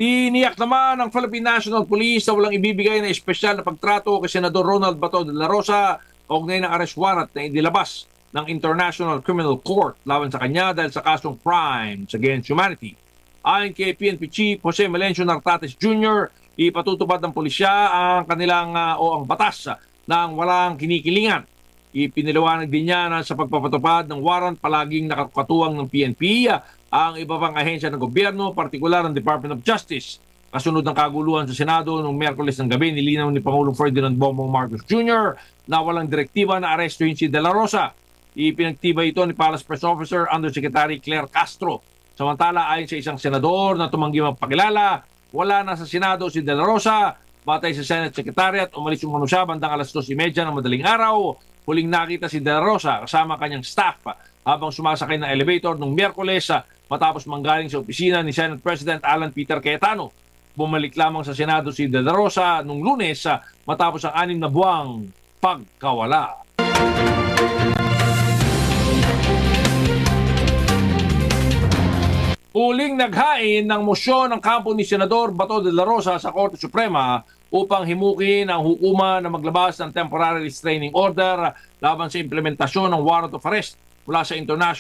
Tiniyak naman ng Philippine National Police na walang ibibigay na espesyal na pagtrato kay Senador Ronald Bato de la Rosa kaugnay ng arrest warrant na idilabas ng International Criminal Court laban sa kanya dahil sa kasong crimes against humanity. Ayon kay PNP Chief Jose Melencio Nartates Jr., ipatutupad ng pulisya ang kanilang o ang batas ng walang kinikilingan. Ipiniliwanag din niya na sa pagpapatupad ng warrant palaging nakakatuwang ng PNP ang iba pang ahensya ng gobyerno, partikular ang Department of Justice. Kasunod ng kaguluhan sa Senado noong Miyerkules ng gabi, nilinaw ni Pangulong Ferdinand Bongbong Marcos Jr. na walang direktiba na arestuhin si De La Rosa. Ipinagtibay ito ni Palace Press Officer Undersecretary Claire Castro. Samantala, ayon sa isang senador na tumanggi magpakilala, wala na sa Senado si De La Rosa. Batay sa Senate Secretariat, umalis umano siya bandang alas 2:30 ng madaling araw. Huling nakita si De La Rosa kasama kanyang staff habang sumasakay ng elevator noong Miyerkules matapos manggaling sa opisina ni Senate President Alan Peter Cayetano. Bumalik lamang sa Senado si De La Rosa noong Lunes matapos ang 6 na buwang pagkawala. Huling naghain ng mosyon ng kampo ni Senador Bato de la Rosa sa Korte Suprema upang himukin ang hukuman na maglabas ng temporary restraining order laban sa implementasyon ng warrant of arrest mula sa International